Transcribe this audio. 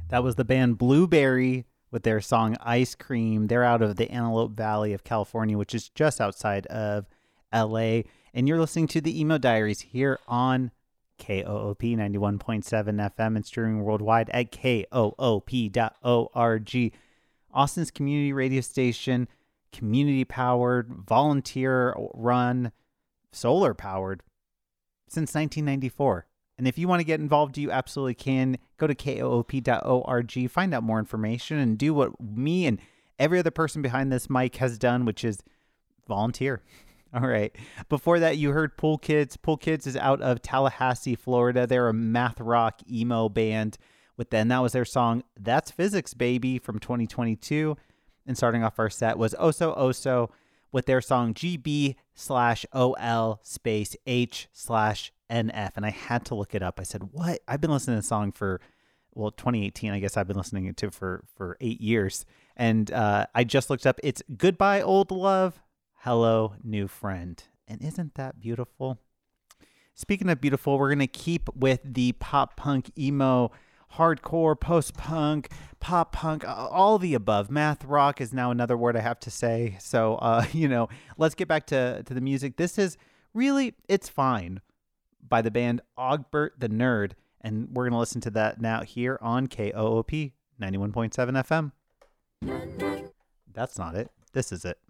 That was the band Blueberry with their song Ice Cream. They're out of the Antelope Valley of California, which is just outside of LA. And you're listening to the Emo Diaries here on KOOP 91.7 FM and streaming worldwide at KOOP.org. Austin's community radio station, community powered, volunteer run, solar powered since 1994. And if you want to get involved, you absolutely can. Go to koop.org, find out more information, and do what me and every other person behind this mic has done, which is volunteer. All right. Before that, you heard Pool Kids. Pool Kids is out of Tallahassee, Florida. They're a math rock emo band. That was their song, That's Physics, Baby, from 2022. And starting off our set was Oso Oso with their song GB/OL space H/NF. And I had to look it up. I said, what? I've been listening to the song for, 2018. I guess I've been listening to for 8 years. And I just looked up. It's Goodbye, Old Love. Hello, New Friend. And isn't that beautiful? Speaking of beautiful, we're going to keep with the pop punk, emo, hardcore, post-punk, pop punk, all the above. Math rock is now another word I have to say. So, let's get back to the music. This is really, It's Fine by the band Ogbert the Nerd. And we're going to listen to that now here on KOOP 91.7 FM. That's not it. This is it.